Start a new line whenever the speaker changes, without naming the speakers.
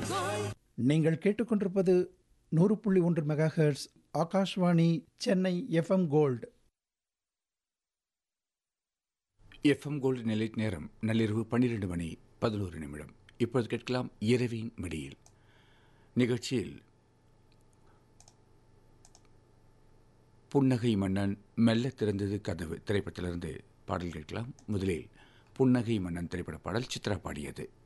நீங்கள் கேட்டுக்கொண்டிருப்பது 100.1 megahertz Akashvani Chennai FM gold.
FM gold நிலை நேரம் நள்ளிரவு 12 மணி 11 நிமிடம். இப்போது கேட்கலாம் இரவின் மடியில் நிகழ்ச்சியில் புன்னகை மன்னன் மெல்ல திறந்தது கதவு திரைப்படத்திலிருந்து பாடல் கேட்கலாம். முதலில் புன்னகை மன்னன் திரைப்பட பாடல் சித்ரா பாடியது.